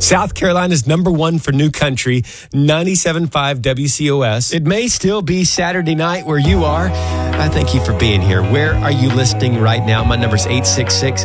South Carolina's number one for new country, 97.5 WCOS. It may still be Saturday night where you are. I thank you for being here. Where are you listening right now? My number's 866